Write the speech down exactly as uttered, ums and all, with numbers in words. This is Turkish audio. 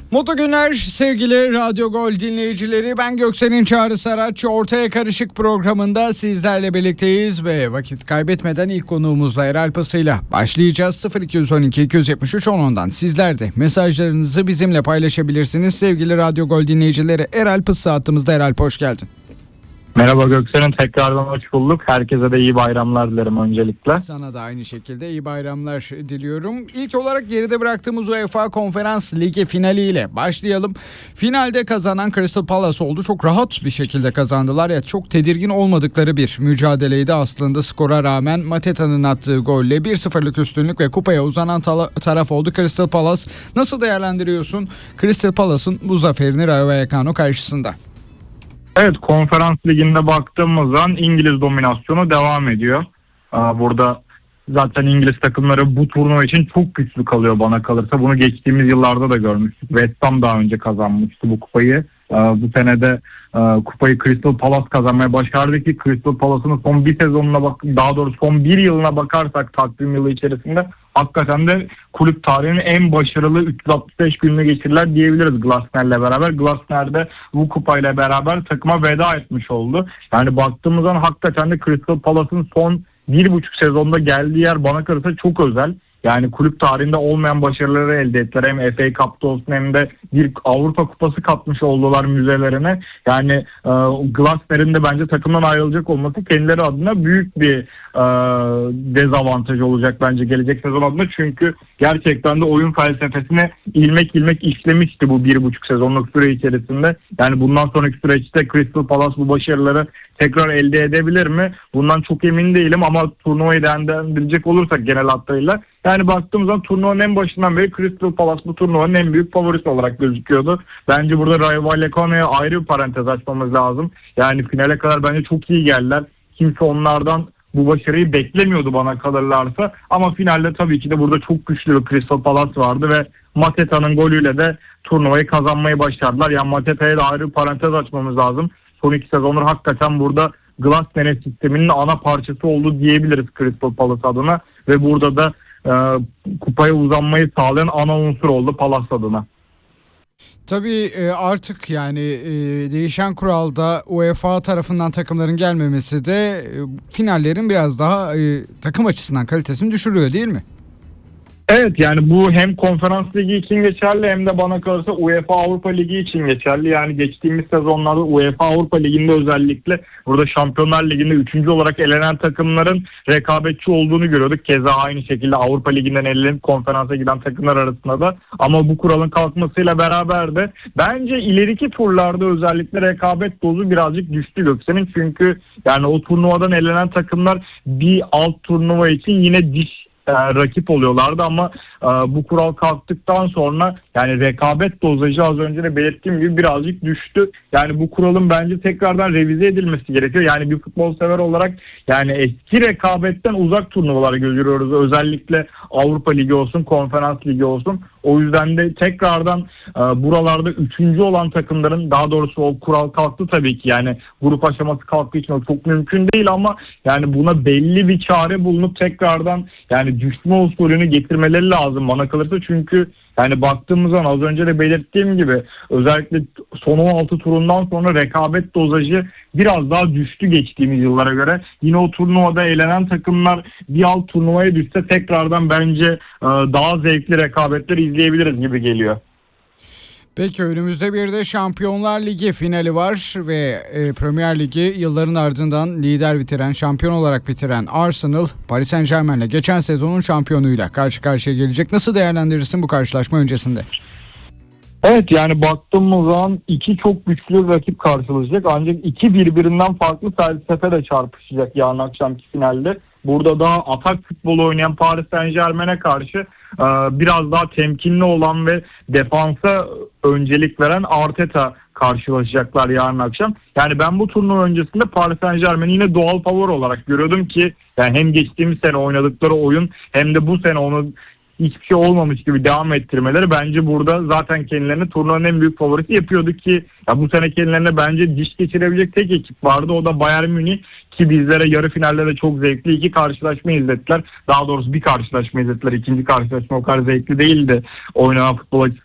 Mutlu günler sevgili Radyo Gol dinleyicileri. Ben Göksel'in Çağrı Saraç. Ortaya Karışık programında sizlerle birlikteyiz ve vakit kaybetmeden ilk konuğumuzla Erel Pası'yla başlayacağız. sıfır iki on iki iki yetmiş üç on ondan sizler de mesajlarınızı bizimle paylaşabilirsiniz. Sevgili Radyo Gol dinleyicileri, Erel Pası hattımızda. Erel, hoş geldin. Merhaba Göksel'in, tekrardan hoş bulduk. Herkese de iyi bayramlar dilerim öncelikle. Sana da aynı şekilde iyi bayramlar diliyorum. İlk olarak geride bıraktığımız UEFA Konferans Ligi finaliyle başlayalım. Finalde kazanan Crystal Palace oldu. Çok rahat bir şekilde kazandılar. Ya çok tedirgin olmadıkları bir mücadeleydi aslında, skora rağmen. Mateta'nın attığı golle bir sıfırlık üstünlük ve kupaya uzanan ta- taraf oldu Crystal Palace. Nasıl değerlendiriyorsun Crystal Palace'ın bu zaferini Rayo Vallecano karşısında? Evet, Konferans Ligi'nde baktığımız an İngiliz dominasyonu devam ediyor. Burada zaten İngiliz takımları bu turnuva için çok güçlü kalıyor bana kalırsa. Bunu geçtiğimiz yıllarda da görmüştük. West Ham daha önce kazanmıştı bu kupayı. Bu sene de kupayı Crystal Palace kazanmaya başardı ki Crystal Palace'ın son bir sezonuna bak, daha doğrusu son bir yılına bakarsak takvim yılı içerisinde hakikaten de kulüp tarihinin en başarılı üç yüz altmış beş gününü geçirdiler diyebiliriz Glasner'le beraber. Glasner de bu kupayla beraber takıma veda etmiş oldu. Yani baktığımız zaman hakikaten de Crystal Palace'ın son bir buçuk sezonda geldiği yer bana kalırsa çok özel. Yani kulüp tarihinde olmayan başarıları elde ettiler. Hem F A Cup'ta olsun hem de bir Avrupa Kupası katmış oldular müzelerine. Yani e, Glasner'in de bence takımdan ayrılacak olması kendileri adına büyük bir e, dezavantaj olacak bence gelecek sezon adına. Çünkü gerçekten de oyun felsefesine ilmek ilmek işlemişti bu bir buçuk sezonluk süre içerisinde. Yani bundan sonraki süreçte Crystal Palace bu başarıları tekrar elde edebilir mi? Bundan çok emin değilim ama turnuvayı değerlendirecek olursak genel hatlarıyla, yani baktığımız zaman turnuvanın en başından beri Crystal Palace bu turnuvanın en büyük favorisi olarak gözüküyordu. Bence burada Rayo Vallecano'ya ayrı bir parantez açmamız lazım. Yani finale kadar bence çok iyi geldiler. Kimse onlardan bu başarıyı beklemiyordu bana kalırlarsa. Ama finalde tabii ki de burada çok güçlü bir Crystal Palace vardı ve Mateta'nın golüyle de turnuvayı kazanmayı başardılar. Yani Mateta'ya da ayrı bir parantez açmamız lazım. Son iki sezonlar hakikaten burada Glasner sisteminin ana parçası oldu diyebiliriz Crystal Palace adına. Ve burada da e, kupaya uzanmayı sağlayan ana unsur oldu Palace adına. Tabii artık yani değişen kuralda UEFA tarafından takımların gelmemesi de finallerin biraz daha takım açısından kalitesini düşürüyor, değil mi? Evet, yani bu hem Konferans Ligi için geçerli hem de bana kalırsa UEFA Avrupa Ligi için geçerli. Yani geçtiğimiz sezonlarda UEFA Avrupa Ligi'nde özellikle burada Şampiyonlar Ligi'nde üçüncü olarak elenen takımların rekabetçi olduğunu görüyorduk. Keza aynı şekilde Avrupa Ligi'nden elenip konferansa giden takımlar arasında da. Ama bu kuralın kalkmasıyla beraber de bence ileriki turlarda özellikle rekabet dozu birazcık düştü Göksel'in. Çünkü yani o turnuvadan elenen takımlar bir alt turnuva için yine diş E, rakip oluyorlardı ama e, bu kural kalktıktan sonra yani rekabet dozajı az önce de belirttiğim gibi birazcık düştü. Yani bu kuralın bence tekrardan revize edilmesi gerekiyor. Yani bir futbol sever olarak yani eski rekabetten uzak turnuvalara görüyoruz. Özellikle Avrupa Ligi olsun, Konferans Ligi olsun. O yüzden de tekrardan e, buralarda üçüncü olan takımların, daha doğrusu o kural kalktı tabii ki. Yani grup aşaması kalktığı için o çok mümkün değil ama yani buna belli bir çare bulunup tekrardan yani düşme usulünü getirmeleri lazım bana kalırsa. Çünkü yani baktığımız zaman az önce de belirttiğim gibi özellikle son on altı turundan sonra rekabet dozajı biraz daha düştü geçtiğimiz yıllara göre. Yine o turnuvada elenen takımlar bir alt turnuvaya düşse tekrardan bence daha zevkli rekabetler izleyebiliriz gibi geliyor. Peki önümüzde bir de Şampiyonlar Ligi finali var ve e, Premier Ligi yılların ardından lider bitiren, şampiyon olarak bitiren Arsenal, Paris Saint-Germain'le geçen sezonun şampiyonuyla karşı karşıya gelecek. Nasıl değerlendirirsin bu karşılaşma öncesinde? Evet, yani baktığımız zaman iki çok güçlü rakip karşılaşacak ancak iki birbirinden farklı felsefe de çarpışacak yarın akşamki finalde. Burada daha atak futbolu oynayan Paris Saint-Germain'e karşı e, biraz daha temkinli olan ve defansa öncelik veren Arteta karşılaşacaklar yarın akşam. Yani ben bu turnuva öncesinde Paris Saint-Germain'i yine doğal favori olarak görüyordum ki yani hem geçtiğimiz sene oynadıkları oyun hem de bu sene onu hiçbir şey olmamış gibi devam ettirmeleri bence burada zaten kendilerini turnuvanın en büyük favorisi yapıyordu ki ya bu sene kendilerine bence diş geçirebilecek tek ekip vardı. O da Bayern Münih ki bizlere yarı finalde de çok zevkli iki karşılaşma izlettiler. Daha doğrusu bir karşılaşma izlettiler. İkinci karşılaşma o kadar zevkli değildi oynanan futbol açısından.